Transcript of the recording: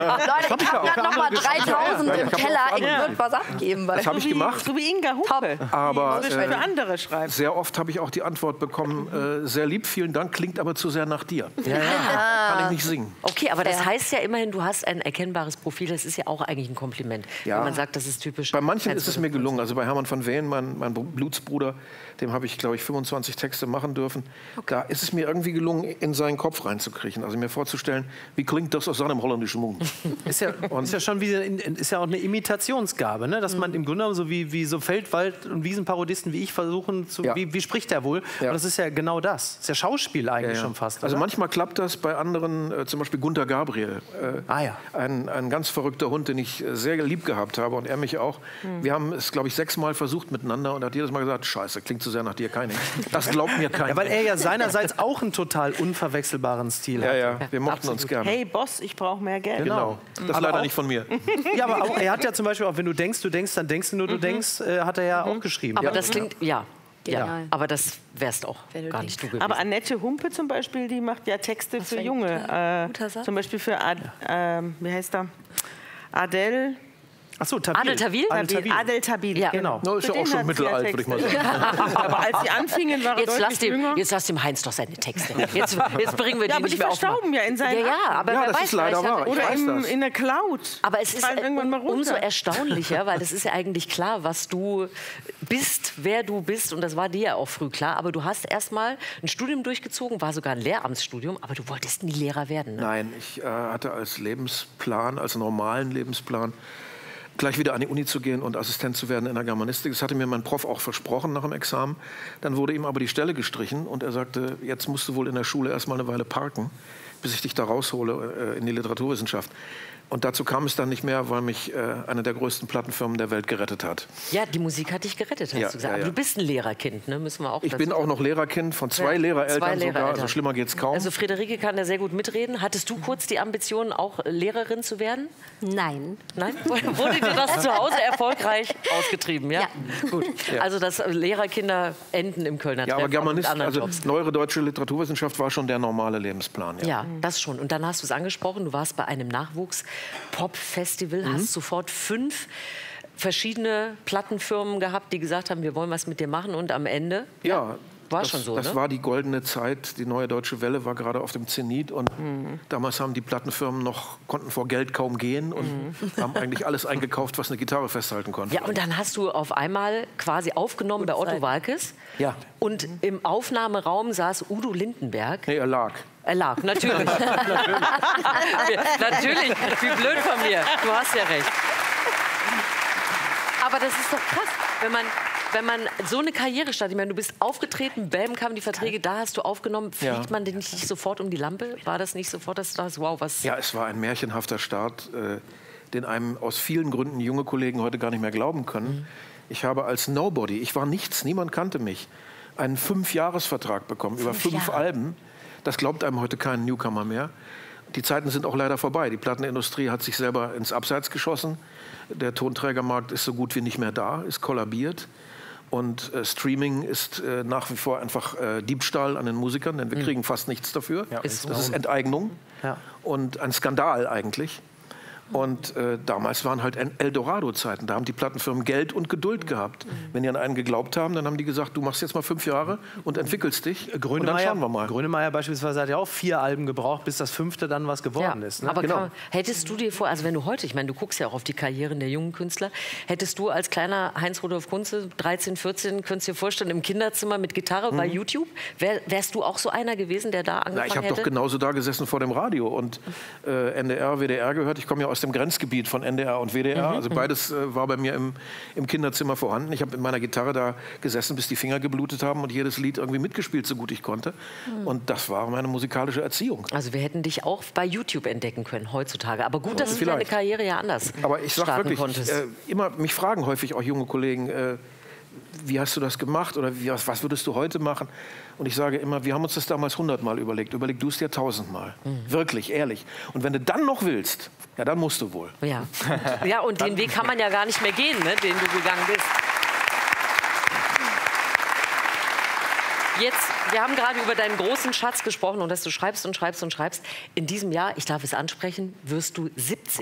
Leute, ich habe gerade noch mal 3.000 im Keller. Ich würde was abgeben. Das habe ich gemacht. So wie Inga Huppe. Aber für andere schreiben. sehr oft habe ich auch die Antwort bekommen, sehr lieb, vielen Dank, klingt aber zu sehr nach dir. Kann ich nicht singen. Okay, aber das heißt ja immerhin, du hast ein erkennbares Profil. Das ist ja auch eigentlich ein Kompliment, wenn man sagt, das ist typisch. Bei manchen ist es mir gelungen. Also bei Hermann von Veen, mein Blutsbruder, dem habe ich, glaube ich, 25 Texte machen dürfen. Da ist es mir irgendwie gelungen, in seinen Kopf reinzukriechen. Also mir vorzustellen, wie klingt das aus seinem holländischen Mund. Ist ja schon wie, ist ja auch eine Imitationsgabe, ne? Dass man im Grunde genommen so wie so Feldwald- und Wiesenparodisten wie ich versuchen, wie spricht der wohl? Und das ist ja genau das. Das ist ja Schauspiel eigentlich schon fast. Oder? Also manchmal klappt das, bei anderen, zum Beispiel Gunter Gabriel. Ein ganz verrückter Hund, den ich sehr lieb gehabt habe und er mich auch. Wir haben es, glaube ich, 6-mal versucht miteinander und er hat jedes Mal gesagt, Scheiße, klingt zu sehr nach dir, keine. Das glaubt mir keiner. Ja, weil er ja seinerseits auch einen total unverwechselbaren Stil hat. Ja, wir mochten uns gerne. Hey Boss, ich brauche mehr Geld. Genau. Das ist leider nicht von mir. Ja, aber auch, er hat ja zum Beispiel auch, wenn du denkst, dann denkst du nur, du denkst, hat er ja auch geschrieben. Aber das klingt, ja, aber das wärst auch gar nicht du gewesen. Aber Annette Humpe zum Beispiel, die macht ja Texte für Junge. Zum Beispiel für, wie heißt er? Adel... Ach so, Tawil. Adel Tawil, ja. Genau. No, ist ja auch schon mittelalt, würde ich mal sagen. Aber als sie anfingen, war er deutlich jünger. Jetzt lass dem Heinz doch seine Texte. Jetzt bringen wir die nicht mehr auf. Verstauben ja in seinen aber wer das weiß, ist leider wahr. oder in der Cloud. Aber es ist irgendwann mal umso erstaunlicher, weil es ist ja eigentlich klar, was du bist, wer du bist. Und das war dir ja auch früh klar. Aber du hast erst mal ein Studium durchgezogen, war sogar ein Lehramtsstudium. Aber du wolltest nie Lehrer werden. Ne? Nein, ich hatte als Lebensplan, als normalen Lebensplan, gleich wieder an die Uni zu gehen und Assistent zu werden in der Germanistik. Das hatte mir mein Prof auch versprochen nach dem Examen. Dann wurde ihm aber die Stelle gestrichen und er sagte, jetzt musst du wohl in der Schule erst mal eine Weile parken, bis ich dich da raushole in die Literaturwissenschaft. Und dazu kam es dann nicht mehr, weil mich eine der größten Plattenfirmen der Welt gerettet hat. Ja, die Musik hat dich gerettet, hast du gesagt. Aber du bist ein Lehrerkind, ne? Müssen wir auch Ich bin auch noch Lehrerkind von 2 Lehrereltern sogar, also schlimmer geht's kaum. Also Friederike kann da sehr gut mitreden. Hattest du kurz die Ambition, auch Lehrerin zu werden? Nein. Nein? Wurde dir das zu Hause erfolgreich ausgetrieben? Ja. Gut. Also dass Lehrerkinder enden im Kölner Treff. Ja, aber Germanistik, also neuere deutsche Literaturwissenschaft war schon der normale Lebensplan. Ja, das schon. Und dann hast du es angesprochen, du warst bei einem Nachwuchs-Pop-Festival, hast sofort 5 verschiedene Plattenfirmen gehabt, die gesagt haben, wir wollen was mit dir machen und am Ende war schon so, das war die goldene Zeit, die Neue Deutsche Welle war gerade auf dem Zenit und damals haben die Plattenfirmen konnten vor Geld kaum gehen und haben eigentlich alles eingekauft, was eine Gitarre festhalten konnte. Ja, und dann hast du auf einmal quasi aufgenommen bei Otto Waalkes und im Aufnahmeraum saß Udo Lindenberg. Nee, er lag. Er lag, natürlich. Natürlich, wie blöd von mir. Du hast ja recht. Aber das ist doch krass, wenn man so eine Karriere startet. Ich meine, du bist aufgetreten, bam, kamen die Verträge, da hast du aufgenommen. Fliegt man denn nicht sofort um die Lampe? War das nicht sofort, dass du dachtest, wow, was... Ja, es war ein märchenhafter Start, den einem aus vielen Gründen junge Kollegen heute gar nicht mehr glauben können. Ich habe als Nobody, ich war nichts, niemand kannte mich, einen 5-Jahres-Vertrag bekommen, über 5 Alben. Das glaubt einem heute kein Newcomer mehr. Die Zeiten sind auch leider vorbei. Die Plattenindustrie hat sich selber ins Abseits geschossen. Der Tonträgermarkt ist so gut wie nicht mehr da, ist kollabiert. Und Streaming ist nach wie vor einfach Diebstahl an den Musikern, denn wir kriegen fast nichts dafür. Ja, das ist Enteignung und ein Skandal eigentlich. Und damals waren halt Eldorado-Zeiten. Da haben die Plattenfirmen Geld und Geduld gehabt. Wenn die an einen geglaubt haben, dann haben die gesagt, du machst jetzt mal 5 Jahre und entwickelst dich. Und dann schauen wir mal. Grönemeyer beispielsweise hat ja auch 4 Alben gebraucht, bis das 5. dann was geworden ist. Ne? Aber hättest du dir vor, also wenn du heute, ich meine, du guckst ja auch auf die Karrieren der jungen Künstler, hättest du als kleiner Heinz-Rudolf Kunze, 13, 14, könntest du dir vorstellen, im Kinderzimmer mit Gitarre bei YouTube, wärst du auch so einer gewesen, der da angefangen hätte? Ich habe doch genauso da gesessen vor dem Radio und NDR, WDR gehört. Ich komme ja aus dem Grenzgebiet von NDR und WDR. Also beides war bei mir im Kinderzimmer vorhanden. Ich habe mit meiner Gitarre da gesessen, bis die Finger geblutet haben und jedes Lied irgendwie mitgespielt, so gut ich konnte. Und das war meine musikalische Erziehung. Also wir hätten dich auch bei YouTube entdecken können heutzutage. Aber gut, dass du deine Karriere ja anders Aber ich sage wirklich, mich fragen häufig auch junge Kollegen, wie hast du das gemacht oder was würdest du heute machen? Und ich sage immer, wir haben uns das damals 100-mal überlegt. Überleg du es dir 1000-mal. Wirklich, ehrlich. Und wenn du dann noch willst, ja, dann musst du wohl. Ja, ja, und den Weg kann man ja gar nicht mehr gehen, ne, den du gegangen bist. Jetzt Wir haben gerade über deinen großen Schatz gesprochen und dass du schreibst und schreibst und schreibst. In diesem Jahr, ich darf es ansprechen, wirst du 70.